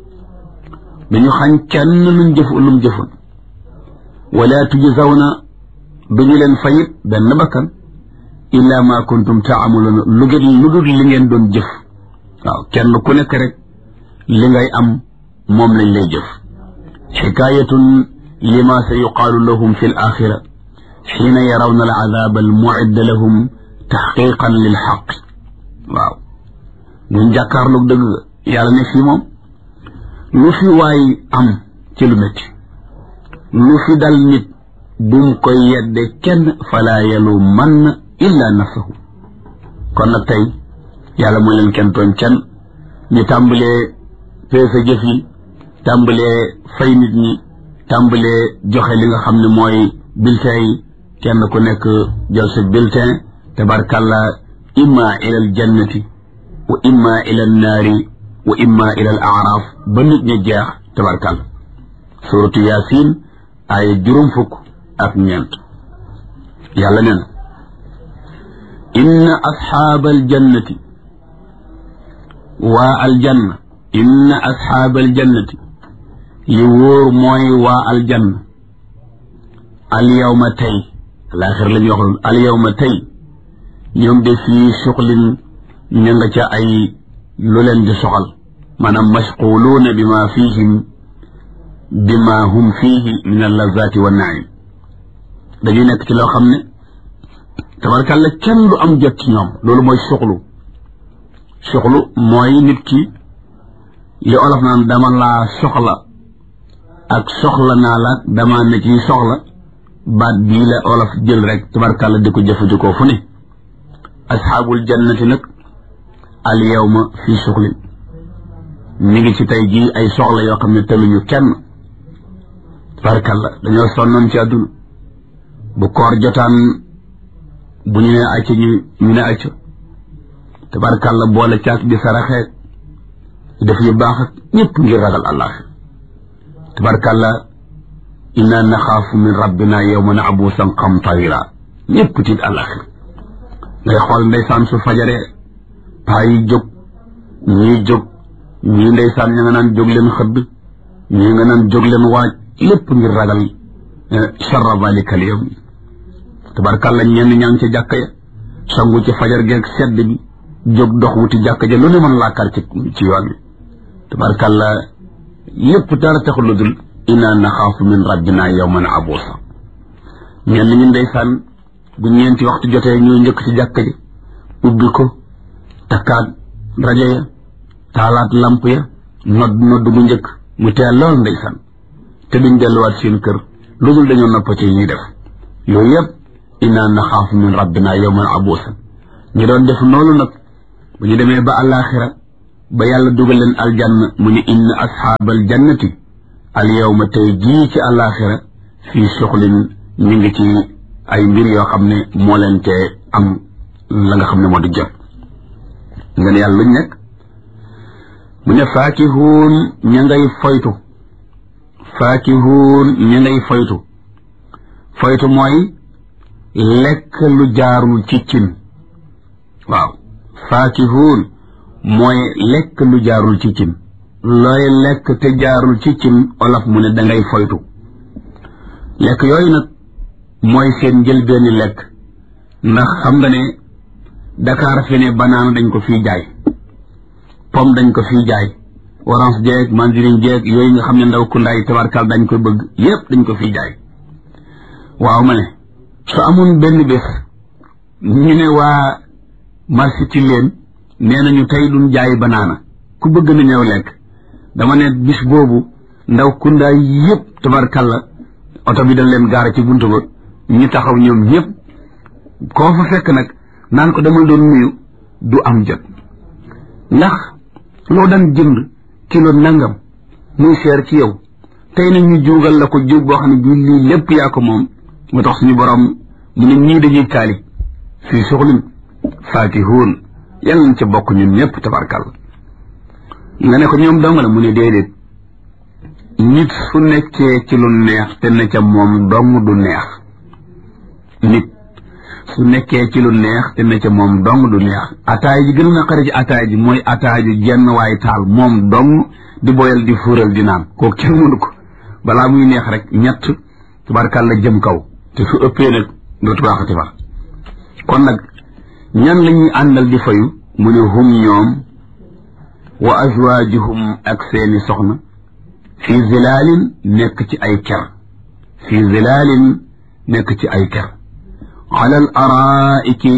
Speaker 2: duñu xañ kenn lum jëfoon wala tujzawna duñu leen fayit benn bakkan illa ma kuntum taamaluuna lu dul li ngeen doon jëf waaw kenn ku nekk rek li ngay am moom lañ lay jëf xikaayatun lima sa yuqaalu lahum fi l axira xiina yarawna al azab al muidda lahum taxqiqan lil xaq waaw ñun jàkkaarloog dëgg yàlla ne fii moom lu fi waay am ci lu métti lu fi dal nit bum koy yedde kenn falaa yalumanna illa nafsahu kon nag tey yàlla mooy leen kenn tooñ kenn ñu tàmbalee peese jëf yi tàmbalee fay nit ñi tàmbalee joxe li nga xam ne mooy bulletin yi kenn ku nekk jël sa bulletin tabarkàlla imma ila al jannati wa imma ila an naari wa imma ila al aaraaf ba nit ñi jeex tabarkàlla suratu yaasin ay juróom fukk ak ñeent yàlla nee na inna asxaabal jannati waa aljanna inna asxaabal jannati li wóor mooy waa aljanna alyawma tey alaaxir la ñuy wax alyawma tey ñoom de fii suxlin ña nga ca ay lu leen di soxal maanaam mashquluuna bima hum fiihi min allazaati wa naim dañuy nekk ci loo xam ne tabarkàlla kenn du am jot ci ñoom loolu mooy suxlu mooy nit ki li olof naan dama laa soxla ak soxla naa la dama ne ci soxla baat bii la olof jël rek tabarkàlla di ko jëfandikoo fu ne asxaabul jannati nag al yawma fii suxlin ñu ngi ci tey jii ay soxla yoo xam ne tëluñu kenn tabarkàlla dañoo sonnoon ci àdduna bu koor jotaan bu ñu ne acca ñu ne acca tabarkàlla boole caag di saraxeeg def yu baax ak ñëpp ngir ragal allah tabarkàlla inna naxaafu min rabbina yawman abuusan qamtarira ñëpp tiit àllaxir ngay xool ndeysaan su fajaree paa yi jóg ñii ndeysaan ña nga naan jóg leen xëdd ñii nga naan jóg leen waaj lépp ngir ragal charra dalika al yawm tabarkàlla ñenn ñaa ngi ca jàkka ya sangu ci fajar geeg sedd bi jóg dox wuti jàkka ja lu ne mën laa kar ci yoon bi tabarkàlla lépp dara taxul lu dul inna naxaafu min rabbina yawman abuusa ñenn ñi ndeysaan bu ñeenti waxtu jotee ñooy njëkk ci jàkka ji ubbi ko takkaat rajo ya taalaat lamp ya nodd bu njëkk mu teel lool ndeysaan te duñ delluwaat seen kër lu dul dañoo nopp ci ñuy def yooyu yëpp inna naxaafu min rabbina yawman abuusa ñu doon def noonu nag bu ñu demee ba àllaaxira ba yàlla dugal leen aljanna mu ne inna asxaabal jannati al yawma tey jii ci àllaaxira fii suxlin ñu ngi ci ay mbir yoo xam ne moo leen te am la nga xam ne moo di jot nga ne yàlla luñ nekk mu ne faakihuun ña ngay foytu faakihuun ña ngay foytu foytu mooy lekk lu jaarul ci cin waaw faakihuun mooy lekk lu jaarul ci cin looy lekk te jaarul ci cin olof mu ne dangay foytu lekk yooyu nag mooy seen njëlbeeni lekk ndax xam nga ne Dakar fi ne banaana dañ ko fii jaay pomme dañ ko fii jaay orange jeeg mandarine jeeg yooyu nga xam ne ndaw ku ndaay tabarkal dañ koy bëgg yépp dañ ko fii jaay waaw ma ne su amoon benn bés ñu ne waa marché ci leen nee nañu tey duñ jaay banaana ku bëgg na ñëw lekk dama ne bis boobu ndaw ku ndaay yépp tabarkal la oto bi dañ leen gaara ci buntu ba ñu taxaw ñoom ñépp koo fa fekk nag naan ko demal doon nuyu du am jot ndax loo daan jënd kilo nangam muy seer ci yow tey nag ñu juugal la ko jóg boo xam ne bii lii lépp yaa ko moom moo tax suñu borom mu ne ñii dañuy taali fii suxlin faakihuun yàlla nañ ca bokk ñun ñëpp tabarkal nga ne ko ñoom dong la mu ne déedéet nit su nekkee ci lu neex te ne ca moom dong du neex nit su nekkee ci lu neex te ne ca moom dong du neex ataay ji gën a naqari ci ataay ji mooy ataay ji jenn waay taal moom dong di boyal di fuural di naan kooku kenn mënu ko balaa muy neex rek ñett tabarkal la jëm kaw te su ëppee nag dootu baaxati fa kon nag ñan la ñuy àndal di fayu mu ne hum ñoom wa azwaajuhum ak seeni soxna fii zilaalin nekk ci ay ker fii zilaalin nekk ci ay ker alal araa'iki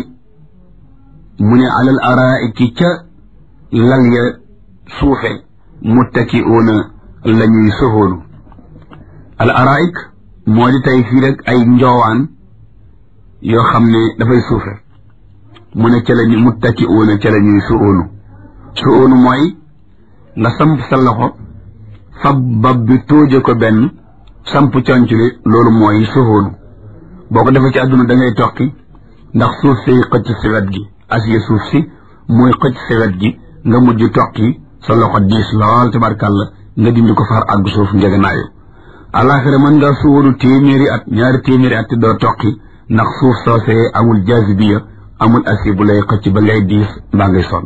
Speaker 2: mu ne alal araa'iki ca lal ya suufe muttaki'uuna la ñuy soxoonu al araa'ik moo di tey fii rek ay njoowaan yoo xam ne dafay suufe mu ne ca la ñu muttaki'uuna ca la ñuy su'oonu mooy nga samp sa loxo fab bab bi tóoje ko benn samp conc li loolu mooy su'oonu boo ko defee ci àdduna da ngay tokki ndax suuf si xëcc si wet gi asiye suuf si muy xëcc si wet gi nga mujj tokki sa loxo diis lool tabarkàlla nga dindi ko far àgg suuf njeganaayu alaxira mën nga su'oonu téeméeri at ñaari téeméeri at te doo tokki ndax suuf soosee amul jazibiya amul asi bu lay xëcc ba ngay diis mbaa ngay sonn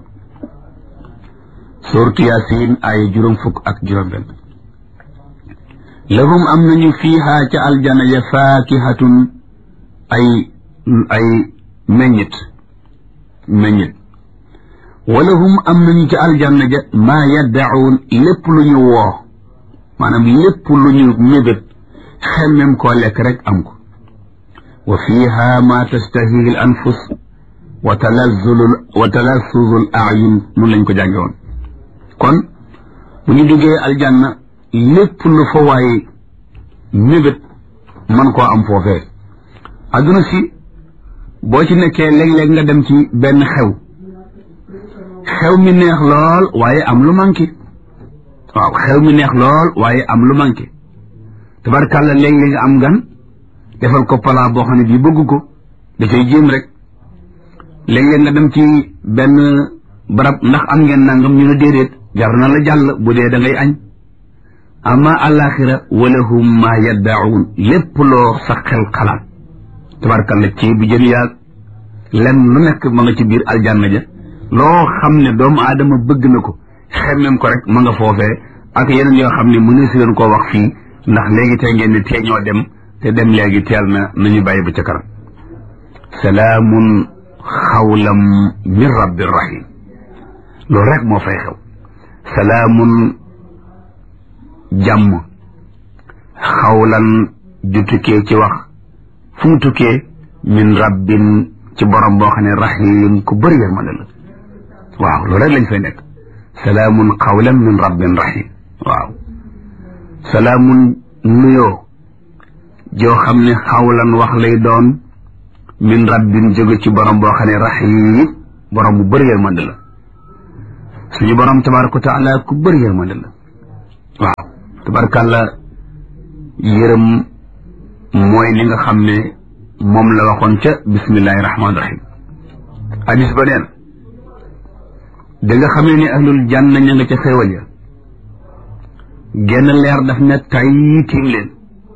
Speaker 2: suuratu Yaasiin ay juróom fukk ak juróom benn lahum am nañu fiihaa ca aljana ya faakihatun ay meññit walahum am nañu ca aljanna ja maa yaddacuun lépp lu ñu woo maanaam lépp lu ñu mébét xemmem koo lekk rek am ko wa fiihaa maa tastahihi al anfus wa talazzuzu al a'yun nun lañ ko jànge woon kon bu ñu duggee aljanna lépp lu fa waaye mébét mën koo am foofee adduna si boo ci nekkee léeg-léeg nga dem ci benn xew mi neex lool waaye am lu manqué waaw xew mi neex lool waaye am lu manqué tabarkàlla léeg-léeg nga am gan defal ko palaa boo xam ne bii bëgg ko da cay jéem rek léeg-léeg nga dem ci benn barab ndax am ngeen nangam ñu ne déedéet jar na la jàll bu dee da ngay añ amma alaxira walahum ma yaddaun lépp loo sa xel xalaat tabarkalla ci bu jën yaag lenn lu nekk ma nga ci biir aljanna ja loo xam ne doomu aadama bëgg na ko xemmem ko rek ma nga foofee ak yeneen yoo xam ne mënu si leen koo wax fii ndax léegi tey ngeen ne tee ñoo dem te dem léegi teel na nañu bàyyi ba ca kanam salaamun xawlam min rabbir rahim loolu rek moo fay xew salaamun jàmm xawlan ju tukkee ci wax fu mu tukkee min rabbin ci borom boo xam ne rahim ku bëri yërmande la waaw loolu rek lañ fay nekk salaamun xawlan min rabbin rahim waaw salaamun nuyoo joo xam ne xawlan wax lay doon min rabbin jóge ci borom boo xam ne rahim borom bu bëri yërmande la suñu borom tabaraka wa taala ku bëri yërmande la waaw tabarakàlla yërëm mooy li nga xam ne moom la waxoon ca bismillahi rahmaani rahim hadis ba neen da nga xamee ne ahlul janna ña nga ca xéewal ya genn leer daf ne tay tiim leen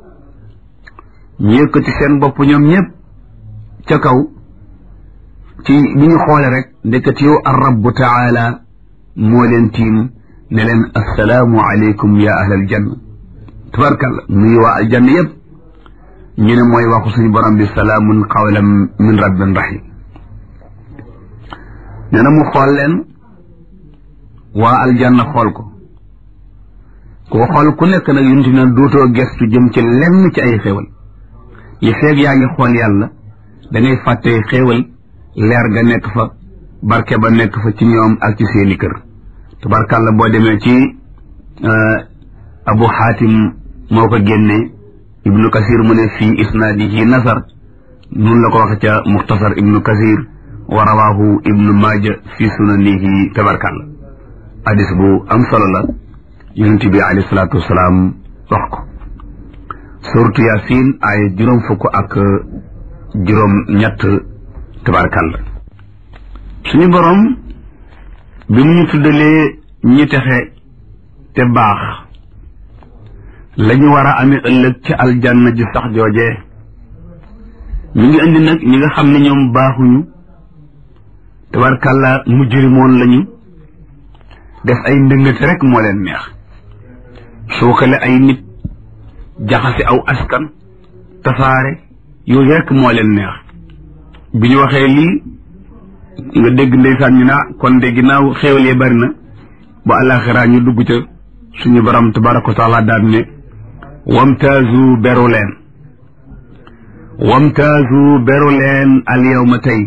Speaker 2: ñu yëkkati seen bopp ñoom ñëpp ca kaw ci bi ñu xoole rek ndekkat yow ar rabbu taala moo leen tiim ne leen assalaamu aleykum ya ahlal janna tabarkalla nuyu waa aljanna yëpp ñu ne mooy waxu suñu borom bi salaamun qawlan min rabbin rahim nee na mu xool leen waa aljanna xool ko koo xool ku nekk nag yunti na dootoo gestu jëm ci lenn ci ay xéewal li feeg yaa ngi xool yàlla da ngay fàtte xéewal leer ga nekk fa barke ba nekk fa ci ñoom ak ci seeni kër tabarkàlla boo demee ci abu xaatim moo ko génne ibnu kasir mu ne fii isnaadihi nasar nun la ko waxe ca muxtasar ibnu kasir wa rawaahu ibnu maaja fi sunanihi tabarkàlla hadis bu am solo la yonent bi alayhi salaatu wasalaam wax ko suratu yasin ay juróom fukk ak juróom ñett tabarkàlla suñu borom bi mu ñu tuddalee ñi texe te baax lañu war a amee ëllëg ci aljanna ji sax joojee ñu ngi indi nag ñi nga xam ne ñoom baaxuñu tabarkàlla mujrimoon lañu def ay ndëngate rek moo leen neex suukale ay nit jaxase aw askan tasaare yooyu rek moo leen neex bi ñu waxee lii nga dégg ndeysaan ñu naa kon de ginnaaw xéewal yee bari na ba àllaaxira ñu dugg ca suñu borom tabaraka wa taala daan ne wamtaazu beru leen al yawma tey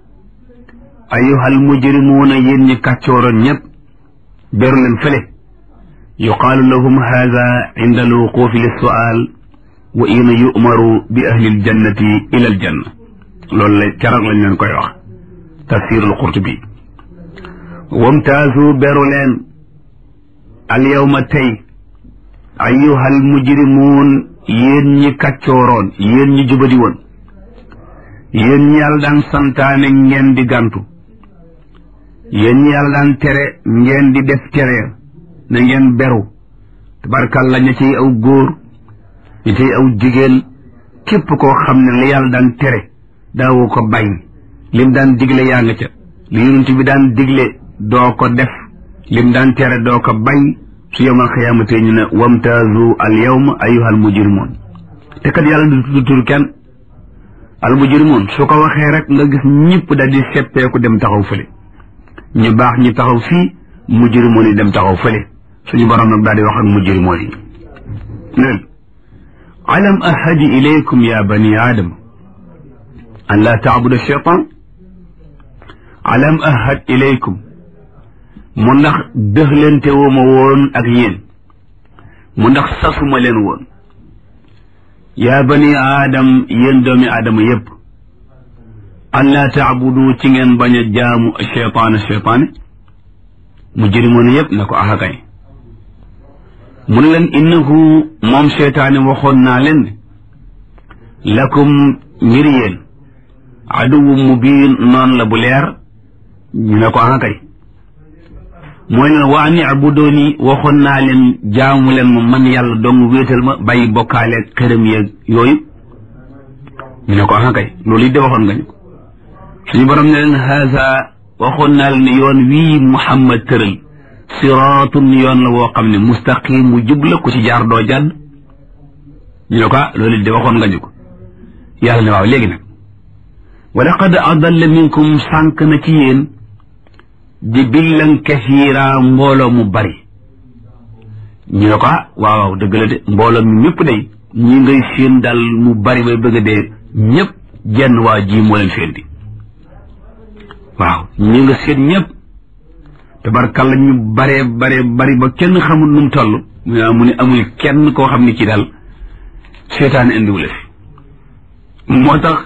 Speaker 2: ayyuhal mujrimuuna yéen ñi kàccooroon ñëpp beru leen fële yuqaalu lahum haada inda alwuquufi lissuaal wa ina yu'maru bi ahli aljannati ila aljanna loolu la keroog lañ leen koy wax tafsirul qurtubi wamtaazu beru leen alyawma tey ayyuhal mujrimuun yéen ñi kàccooroon yéen ñi jubadi woon yéen ñi yàlla daan santaane ngeen di gàntu yéen ñi yàlla daan tere ngeen di def tere na ngeen beru tabarkàlla ña ciy aw góor ña ciy aw jigéen képp koo xam ne la yàlla daan tere daawoo ko bàyyi lim daan digle yaa nga ca li yonent bi daan digle doo ko def lim daan tere doo ko bàyyi su yawmal xiyaamate ñu ne wamtaazu al yawma ayyuhal mujrimoon te kat yàlla du tudd tur kenn al mujrimoon su ko waxee rek nga gis ñëpp daal di seppeeku dem taxaw fële ñu baax ñi taxaw fii mujrimoon yi dem taxaw fële suñu borom nag daal di wax ak mujrimoon yi leen alam ahadi ilaykum ya bani aadama an laa taabuda cheytaan alam ahad ilaykum mu ndax dëxlante wuma woon ak yéen mu ndax sasuma leen woon yaa bani aadam yéen doomi aadama yépp an laa taabudu ci ngeen bañ a jaamu cheytaane mujrimoon yépp na ko axakay mu ne leen innahu moom cheytaane waxoon naa leen ne lakum ngir yéen aduwu mubiin noonu la bu leer ñu ne ko axakay mooy leen waa ni abudooni waxoon naa leen jaamu leen ma man yàlla dong wéetal ma bàyyi bokkaale xërëm yeeg yooyu ñu ne ko axakay loolu it de waxoon nga ñu ko suñu borom ne leen haza waxoon naa leen ne yoon wii Muhammad tëral siraatun yoon la woo xam ne mustaqim mu jub la ku ci jaar doo jàdd ñu ne ko loolu it de waxoon nga ñu ko yàlla ne waaw léegi nag wa laqad adalla minkum sànq na ci yéen jibillan kasiira mbooloo mu bari ñu ne ko waaw dëgg la de mbooloo mi ñëpp day ñi ngay séen daal mu bari bay bëgg a dee ñëpp jenn waa ji moo leen féndi waaw ñi nga séen ñëpp tabarkalla ñu bari ba kenn xamul nu mu toll mu ne amul kenn koo xam ne ci daal seetaan indiwu la fi moo tax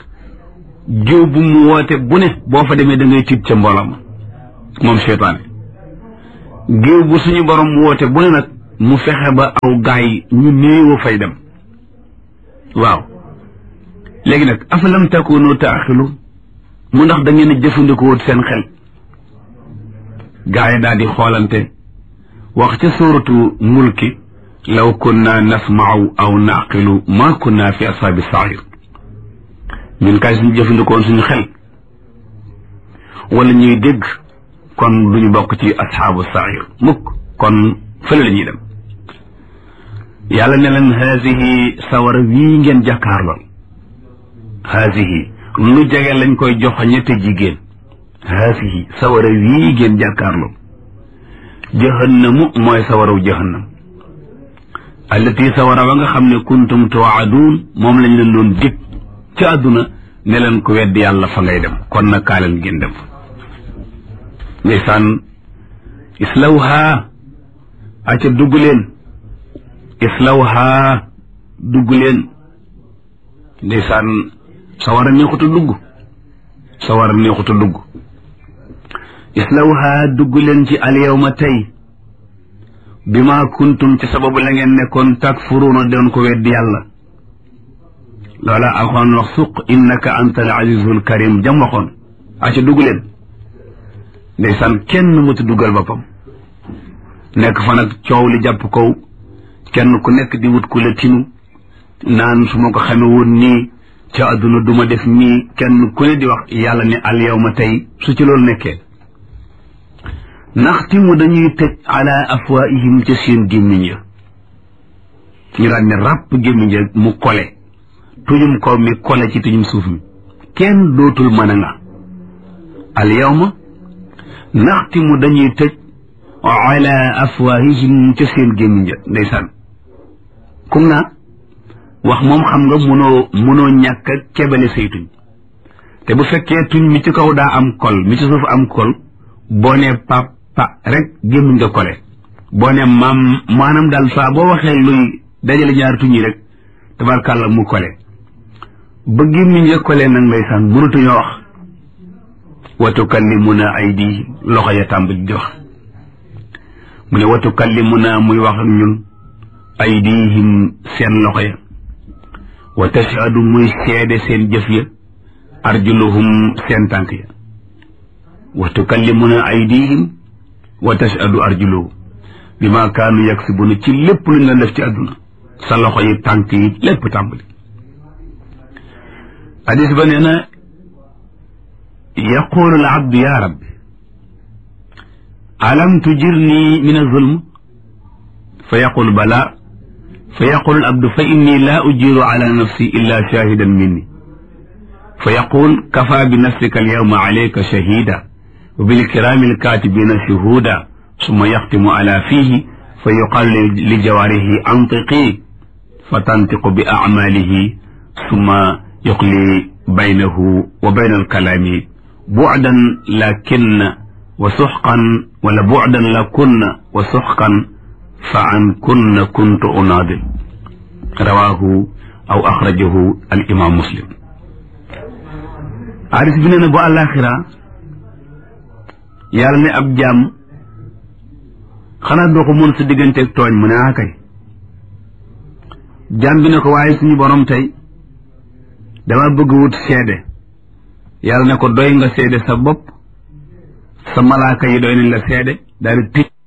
Speaker 2: jiw bu mu woote bu ne boo fa demee da ngay tiit ca mbooloo ma moom seetaane géew bu suñu borom woote bu ne nag mu fexe ba aw gaay ñu néew fay dem waaw léegi nag afalam takunu taaxilu mu ndax da ngeen a jëfandikoo seen xel gaay daal di xoolante wax ca suuratu mulki law kunna nasma'u aw naqilu ma kunna fi ashaabi sair ñun kay suñu jëfandikoon suñu xel wala ñuy dégg kon duñu bokk ci ashaabu sair mukk kon fële la ñuy dem yàlla ne leen haasihi sawara wii ngeen jàkkaarloo haasihi lu jege lañ koy jox ñette jigéen haasihi sawara wii ngeen jàkkaarloo jahannamu mooy sawaraw jahannam allati sawara wa nga xam ne kuntum tuwaaduun moom lañ leen doon dig ci àdduna ne leen ko weddi yàlla fa ngay dem kon nag kaa leen ngeen dem ndeysaan islawha aca dugg leen islawha dugg leen ndeysaan sawara neexuta dugg sawara neexuta dugg islawha dugg leen ci alyawma tey bima kuntum ci sababu la ngeen nekkoon takfuruuna doon ko weddi yàlla loola alxuraan wax suq innaka anta al azizul karim jam waxoon aca dugg leen ndeysaan kenn mëtu duggal boppam nekk fa nag coow li jàpp kaw kenn ku nekk di wut ku la tinu naan su ma ko xame woon nii ca àdduna duma def nii kenn ku ne di wax yàlla ne al yawma tey su ci loolu nekkee naxtimu dañuy tëj ala afwaihim ca seen gémmiñ ya ñu daan ne ràpp gémmiñ ya mu kole tuñum kaw mi kole ci tuñum suuf mi kenn dootul mën a nga al yawma naxtimu dañuy tëj ala afwaihim ca seen gémmiñ ya ndeysaan kum naa wax moom xam nga mënoo ñàkk a kebale say tuñ te bu fekkee tuñ mi ci kaw daa am kol mi ci suuf am kol boo ne pap pa rek gémmiñ nga kole boo ne maanaam daal saa boo waxee luy dajale ñaar tuñ yi rek tabarkàlla mu kole ba gémmiñ nga kole nag ndeysaan mënatuñoo wax wa tukallimuna aydi loxo ya tàmbali di wax mu ne wa tukallimuna muy wax ak ñun aydihim seen loxo ya wa tashhadu muy seede seen jëf ya arjuluhum seen tànk ya wa tukallimuna aydihim wa tashhadu arjuluhum bima kaanu yaksibuna ci lépp lu ñu la def ci àdduna sa loxo yi tànk yi lépp tàmbali hadis ba nee na yaqulu al abdu ya rabbi alam tujirni min az-zulm fa yaqul bala fa yaqul al abdu fa inni la ujiru ala nafsi illa shahidan minni fa yaqul kafa bi nafsika al yawma alayka shahida wa bil kirami al katibina shuhuda summa yaxtimu ala fihi fa yuqalu li jawarihi antiqi fa tantiqu bi a'malihi summa yuqli baynahu wa bayna al kalami bu'dan lakinna wa suxqan wala bu'dan lakunna wa suxqan fa an kunna kuntu unaadil rawaahu aw axrajahu al imam muslim hadis bi nee na bu àllaaxira yàlla ne ab jaam xanaa doo ko mën sa digganteeg tooñ mu ne ah kay jaam bi ne ko waaye suñu borom tey dama bëgg wut seede yàlla ne ko doy nga seede sa bopp sa malaaka yi doy nañ la seede daal di tëj